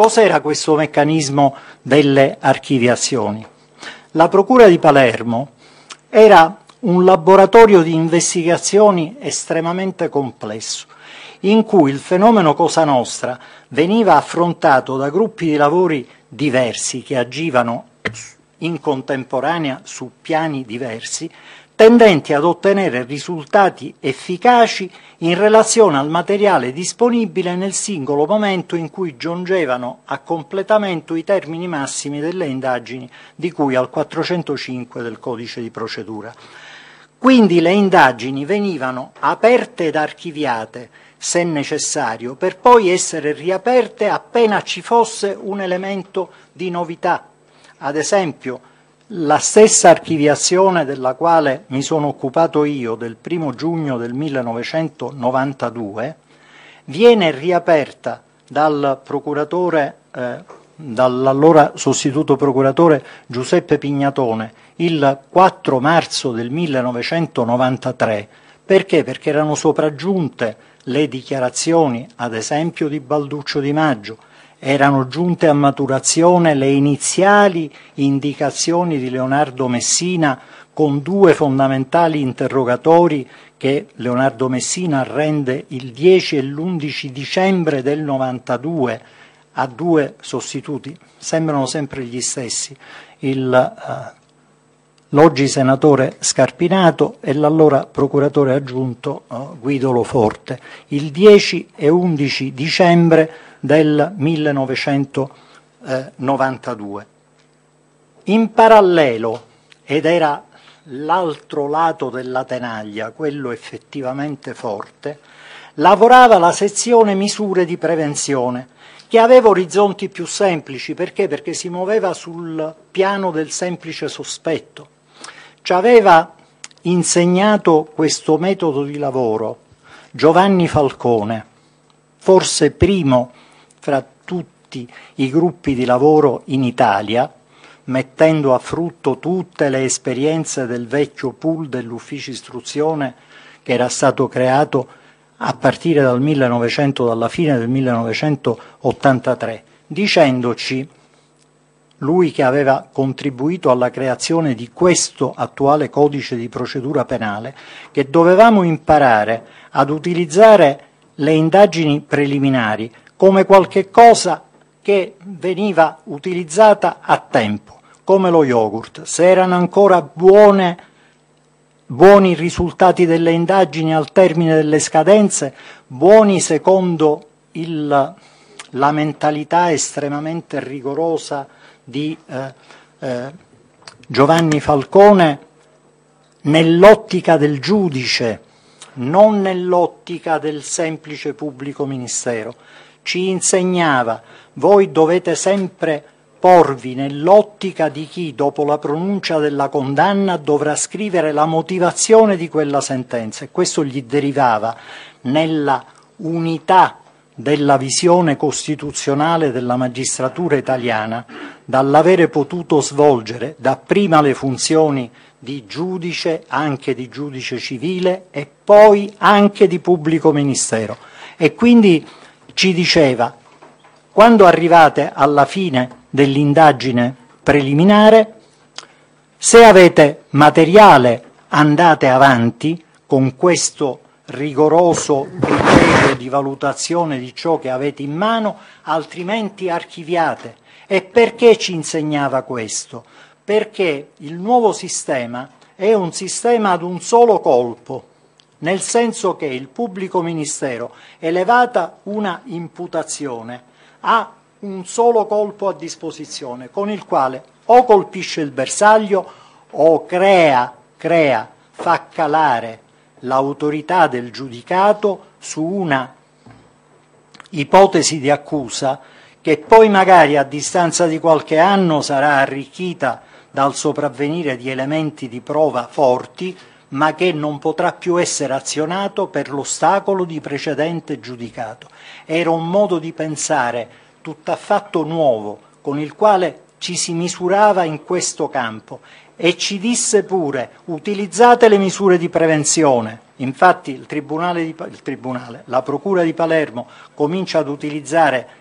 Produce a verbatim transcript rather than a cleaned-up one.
Cos'era questo meccanismo delle archiviazioni? La Procura di Palermo era un laboratorio di investigazioni estremamente complesso, in cui il fenomeno Cosa Nostra veniva affrontato da gruppi di lavori diversi che agivano in contemporanea su piani diversi, tendenti ad ottenere risultati efficaci in relazione al materiale disponibile nel singolo momento in cui giungevano a completamento i termini massimi delle indagini di cui al quattrocentocinque del Codice di procedura. Quindi le indagini venivano aperte ed archiviate, se necessario, per poi essere riaperte appena ci fosse un elemento di novità. Ad esempio, la stessa archiviazione della quale mi sono occupato io del primo giugno del millenovecentonovantadue viene riaperta dal procuratore, eh, dall'allora sostituto procuratore Giuseppe Pignatone il quattro marzo del millenovecentonovantatré. Perché? Perché erano sopraggiunte le dichiarazioni, ad esempio, di Balduccio Di Maggio, erano giunte a maturazione le iniziali indicazioni di Leonardo Messina con due fondamentali interrogatori che Leonardo Messina rende il dieci e l'undici dicembre del novantadue a due sostituti, sembrano sempre gli stessi, il uh, l'oggi senatore Scarpinato e l'allora procuratore aggiunto uh, Guido Lo Forte, il dieci e undici dicembre del millenovecentonovantadue. In parallelo, ed era l'altro lato della tenaglia, quello effettivamente forte, lavorava la sezione misure di prevenzione, che aveva orizzonti più semplici. Perché? Perché si muoveva sul piano del semplice sospetto. Ci aveva insegnato questo metodo di lavoro Giovanni Falcone, forse primo fra tutti i gruppi di lavoro in Italia, mettendo a frutto tutte le esperienze del vecchio pool dell'ufficio istruzione che era stato creato a partire dal millenovecento, dalla fine del millenovecentottantatré, dicendoci, lui che aveva contribuito alla creazione di questo attuale codice di procedura penale, che dovevamo imparare ad utilizzare le indagini preliminari come qualche cosa che veniva utilizzata a tempo, come lo yogurt. Se erano ancora buone, buoni i risultati delle indagini al termine delle scadenze, buoni secondo il, la mentalità estremamente rigorosa di eh, eh, Giovanni Falcone, nell'ottica del giudice, non nell'ottica del semplice pubblico ministero. Ci insegnava: voi dovete sempre porvi nell'ottica di chi, dopo la pronuncia della condanna, dovrà scrivere la motivazione di quella sentenza, e questo gli derivava nella unità della visione costituzionale della magistratura italiana, dall'avere potuto svolgere dapprima le funzioni di giudice, anche di giudice civile, e poi anche di pubblico ministero. E quindi ci diceva: quando arrivate alla fine dell'indagine preliminare, se avete materiale andate avanti con questo rigoroso criterio di valutazione di ciò che avete in mano, altrimenti archiviate. E perché ci insegnava questo? Perché il nuovo sistema è un sistema ad un solo colpo, nel senso che il pubblico ministero, elevata una imputazione, ha un solo colpo a disposizione, con il quale o colpisce il bersaglio o crea, crea, fa calare l'autorità del giudicato su una ipotesi di accusa che poi magari a distanza di qualche anno sarà arricchita dal sopravvenire di elementi di prova forti, ma che non potrà più essere azionato per l'ostacolo di precedente giudicato. Era un modo di pensare tutt'affatto nuovo, con il quale ci si misurava in questo campo, e ci disse pure: utilizzate le misure di prevenzione. Infatti il tribunale, di, il tribunale, la Procura di Palermo comincia ad utilizzare